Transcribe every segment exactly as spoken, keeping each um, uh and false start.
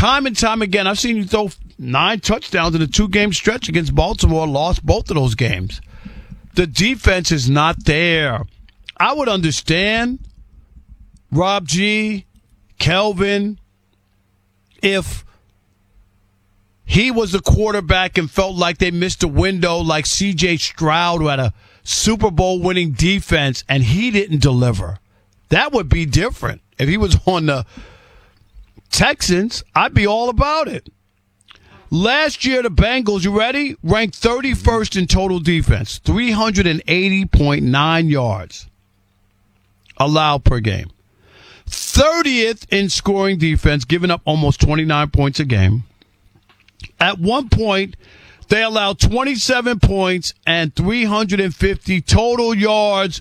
time and time again, I've seen you throw nine touchdowns in a two-game stretch against Baltimore, lost both of those games. The defense is not there. I would understand, Rob G., Kelvin, if he was the quarterback and felt like they missed a window like C J Stroud, who had a Super Bowl winning defense, and he didn't deliver. That would be different. If he was on the Texans, I'd be all about it. Last year, the Bengals, you ready? Ranked thirty-first in total defense, three hundred eighty point nine yards allowed per game. thirtieth in scoring defense, giving up almost twenty-nine points a game. At one point, they allowed twenty-seven points and three hundred fifty total yards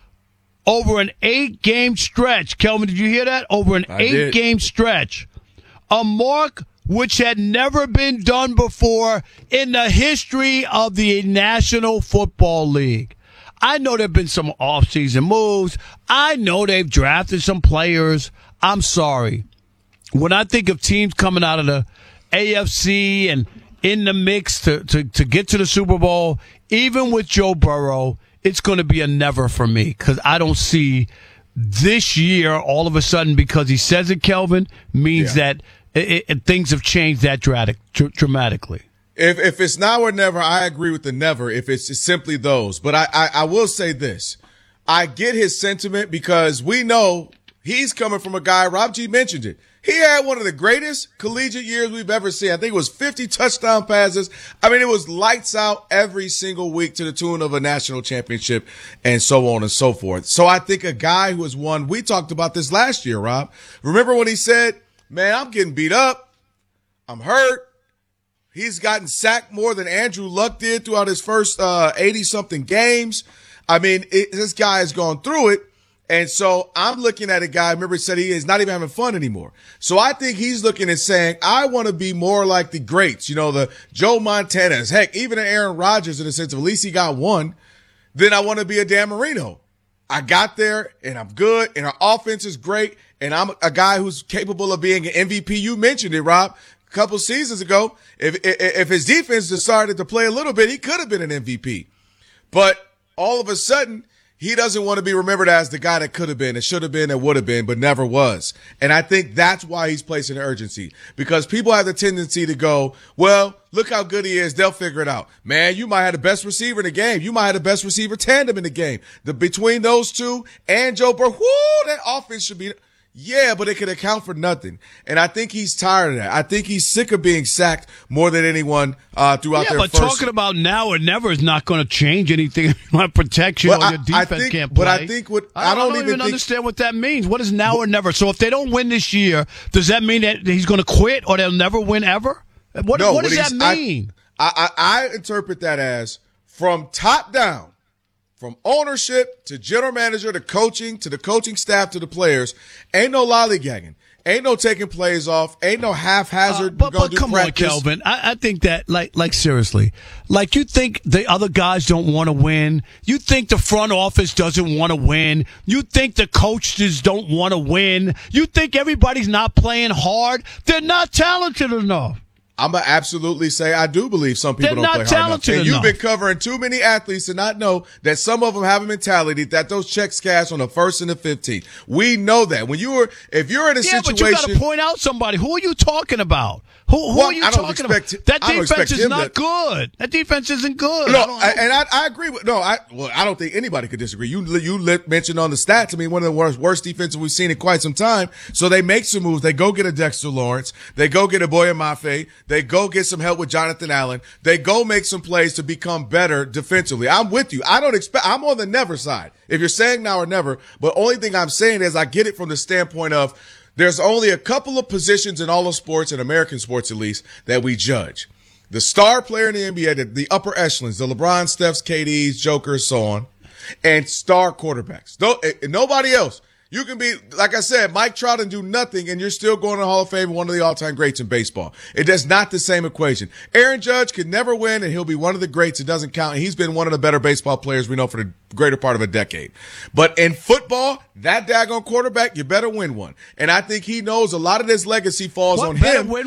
over an eight-game stretch. Kelvin, did you hear that? Over an eight-game stretch. A mark which had never been done before in the history of the National Football League. I know there have been some off-season moves. I know they've drafted some players. I'm sorry. When I think of teams coming out of the A F C and in the mix to, to, to get to the Super Bowl, even with Joe Burrow, it's going to be a never for me because I don't see this year all of a sudden, because he says it, Kelvin, means yeah. that it, it, things have changed that dramatic, dr- dramatically. If if it's now or never, I agree with the never if it's simply those. But I, I, I will say this. I get his sentiment because we know he's coming from a guy, Rob G mentioned it. He had one of the greatest collegiate years we've ever seen. I think it was fifty touchdown passes. I mean, it was lights out every single week to the tune of a national championship and so on and so forth. So I think a guy who has won, we talked about this last year, Rob. Remember when he said, man, I'm getting beat up. I'm hurt. He's gotten sacked more than Andrew Luck did throughout his first uh eighty-something games. I mean, it, this guy has gone through it. And so I'm looking at a guy, remember he said he is not even having fun anymore. So I think he's looking and saying, I want to be more like the greats, you know, the Joe Montanas, heck, even an Aaron Rodgers in the sense of at least he got one. Then I want to be a Dan Marino. I got there and I'm good and our offense is great. And I'm a guy who's capable of being an M V P. You mentioned it, Rob. Couple seasons ago, if, if if his defense decided to play a little bit, he could have been an M V P. But all of a sudden, he doesn't want to be remembered as the guy that could have been, that should have been, that would have been, but never was. And I think that's why he's placing urgency, because people have the tendency to go, well, look how good he is. They'll figure it out. Man, you might have the best receiver in the game. You might have the best receiver tandem in the game. The between those two and Joe Burrow, whoo, that offense should be. Yeah, but it could account for nothing. And I think he's tired of that. I think he's sick of being sacked more than anyone uh, throughout yeah, their but first. Talking about now or never is not going to change anything. My protection well, or your defense I think, can't play. But I think what I don't, I don't, I don't even, even think, understand what that means. What is now or never? So if they don't win this year, does that mean that he's going to quit or they'll never win ever? What, no, what does what that mean? I, I, I interpret that as from top down. From ownership to general manager to coaching to the coaching staff to the players, ain't no lollygagging. Ain't no taking plays off. Ain't no haphazard. Uh, but but come practice. on, Kelvin. I, I think that, like, like seriously, like you think the other guys don't want to win. You think the front office doesn't want to win. You think the coaches don't want to win. You think everybody's not playing hard. They're not talented enough. I'm going to absolutely say I do believe some people They're don't not play hard enough. And enough. you've been covering too many athletes to not know that some of them have a mentality that those checks cash on the first and the fifteenth. We know that. When you were, if you're in a yeah, situation. but you got to point out somebody. Who are you talking about? Who, who well, are you I don't talking expect, about? That I don't defense is not to, good. That defense isn't good. No, I don't, I don't, and I, I agree with, no, I, well, I don't think anybody could disagree. You, you mentioned on the stats, I mean, one of the worst, worst defenses we've seen in quite some time. So they make some moves. They go get a Dexter Lawrence. They go get a Boya Mafe. They go get some help with Jonathan Allen. They go make some plays to become better defensively. I'm with you. I don't expect, I'm on the never side. If you're saying now or never, but only thing I'm saying is I get it from the standpoint of, there's only a couple of positions in all of sports, in American sports at least, that we judge. The star player in the N B A, the, the upper echelons, the LeBron, Stephs, K Ds, Jokers, so on, and star quarterbacks. No, nobody else. You can be, like I said, Mike Trout and do nothing, and you're still going to the Hall of Fame, one of the all-time greats in baseball. It is not the same equation. Aaron Judge could never win, and he'll be one of the greats. It doesn't count. And he's been one of the better baseball players we know for the greater part of a decade. But in football, that daggone quarterback, you better win one. And I think he knows a lot of this legacy falls what on him. Win